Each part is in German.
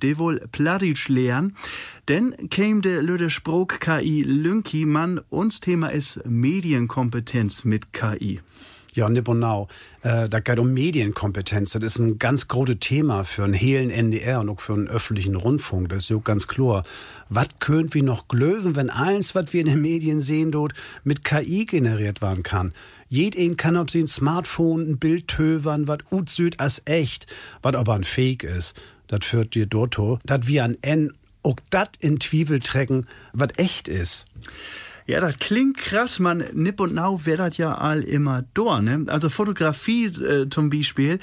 die wohl Plattdeutsch lernen. Denn käme der lüde Sprach KI Lünki, Mann, uns Thema ist Medienkompetenz mit KI. Ja, genau. Da geht um Medienkompetenz. Das ist ein ganz großes Thema für einen hehlen NDR und auch für einen öffentlichen Rundfunk. Das ist ja ganz klar. Was könnt wir noch glöwen, wenn alles, was wir in den Medien sehen, dort mit KI generiert werden kann? Jeden kann auf sein Smartphone ein Bild tövern, was ut süd als echt, was aber ein Fake ist. Das führt dir dort, dass wir an auch das in Zwiebel trecken, was echt ist. Ja, das klingt krass, man. Nipp und Nau wär das ja all immer da, ne? Also Fotografie zum Beispiel,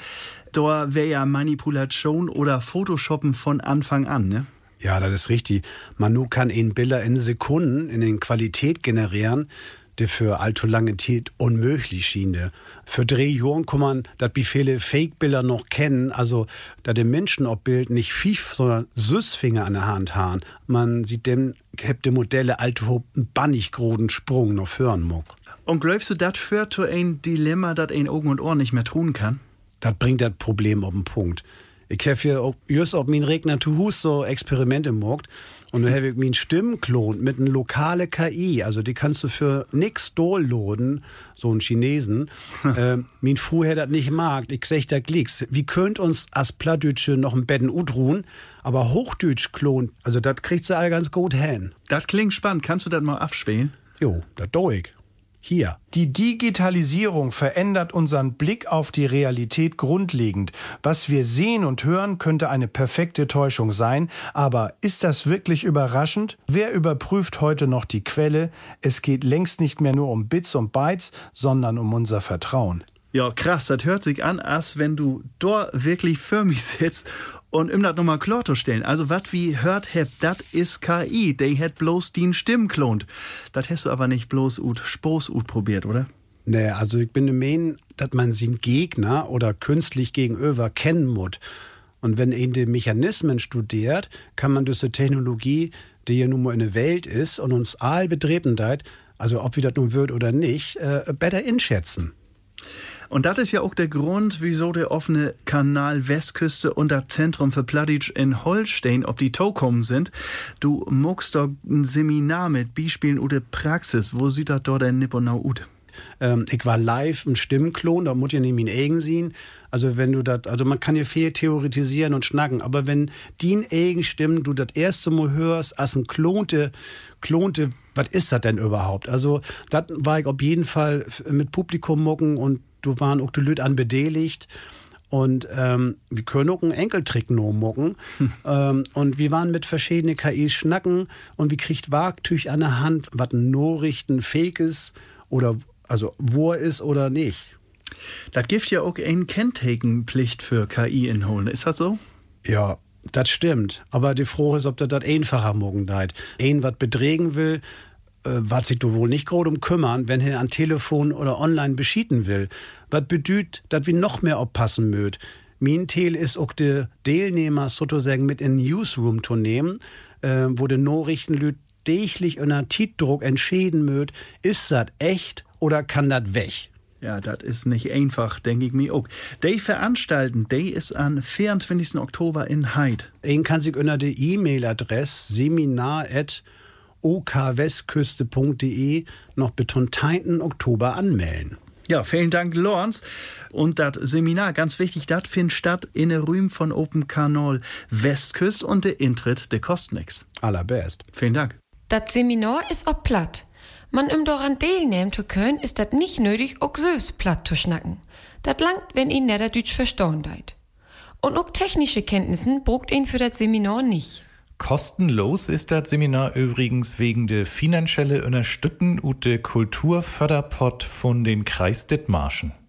da wär ja Manipulation oder Photoshoppen von Anfang an, ne? Ja, das ist richtig. Man kann in Bilder in Sekunden in den Qualität generieren, die für allzu lange Zeit unmöglich schien. Für 3 Jahren kann man das wie viele Fake-Bilder noch kennen, also da die Menschen auf Bild nicht Fief, sondern Süßfinger an der Hand haben. Man sieht dem, die Modelle allzu bannig großen Sprung noch hören mag. Und glaubst du, das führt zu ein Dilemma, das ein Augen und Ohr nicht mehr tun kann? Das bringt das Problem auf den Punkt. Ich habe hier just auf meinen Regner zu Hus so Experimente gemacht. Und dann habe ich meinen Stimmklon mit einer lokalen KI. Also die kannst du für nix downloaden, so ein Chinesen. Mein Fu hat das nicht mag. Ich sag da Glicks. Wie könnt uns als Plattdeutsche noch ein Betten udruhen, aber Hochdeutsch klon, also das kriegt sie all ganz gut hin. Das klingt spannend. Kannst du das mal abspielen? Jo, das do ich. Hier. Die Digitalisierung verändert unseren Blick auf die Realität grundlegend. Was wir sehen und hören, könnte eine perfekte Täuschung sein. Aber ist das wirklich überraschend? Wer überprüft heute noch die Quelle? Es geht längst nicht mehr nur um Bits und Bytes, sondern um unser Vertrauen. Ja, krass, das hört sich an, als wenn du dort wirklich für mich sitzt und das nochmal klar zu stellen. Also, was wie hört hebt, das ist KI. Die hat bloß die Stimmen klont. Das hast du aber nicht bloß Spoß probiert, oder? Nee, also ich bin der Meinung, dass man seinen Gegner oder künstlich gegenüber kennen muss. Und wenn ihn die Mechanismen studiert, kann man durch die Technologie, die ja nun mal in der Welt ist und uns all betreten hat, also ob wir das nun wird oder nicht, besser einschätzen. Und das ist ja auch der Grund, wieso der offene Kanal Westküste und das Zentrum für Plattdeutsch in Holstein ob die Toe kommen sind. Du muckst doch ein Seminar mit Beispielen oder Praxis. Wo sieht das dort denn Nipp und Nau ut? Ich war live im Stimmklon, da muss ihr nicht mein eigen sehen. Also wenn du das, also man kann ja viel theoretisieren und schnacken, aber wenn die eigen Stimmen du das erste Mal hörst, als ein klonte, was ist das denn überhaupt? Also das war ich auf jeden Fall mit Publikum mucken und du waren auch die Leute an beteiligt. Und wir können auch einen Enkeltrick nur mucken. Und wir waren mit verschiedenen KIs schnacken und wir kriegt Wagtüch an der Hand, was Nachrichten fake ist oder also wo er ist oder nicht. Das gibt ja auch eine Kenntakenpflicht für KI-Inholen. Ist das so? Ja, das stimmt. Aber die Frage ist, ob das einfacher morgen deit. Was bedrägen will, was sich du wohl nicht groß kümmern, wenn er an Telefon oder online beschieden will. Was bedeutet, dass wir noch mehr aufpassen möt. Mein Ziel ist auch die Teilnehmer sozusagen mit in den Newsroom zu nehmen, wo die Nachrichten täglich unter Tietdruck entschieden möt, ist das echt oder kann das weg? Ja, das ist nicht einfach, denke ich mir auch. Die veranstalten, die ist am 24. Oktober in Heid. Einen kann sich unter der E-Mail-Adresse seminar@okwestküste.de noch bis zum 10. Oktober anmelden. Ja, vielen Dank, Lorenz. Und das Seminar, ganz wichtig, das findet statt in der Rühm von Open Kanal Westküste und der Intritt, der kostet nix. Allerbest. Vielen Dank. Das Seminar ist auch platt. Man daran teilnehmen zu können, ist das nicht nötig, auch selbst platt zu schnacken. Das langt, wenn ihn Niederdütsch verstehen deit. Und auch technische Kenntnissen brucht ihn für das Seminar nicht. Kostenlos ist das Seminar übrigens wegen der finanzielle Unterstützung und der Kulturförderpott von den Kreis Dithmarschen.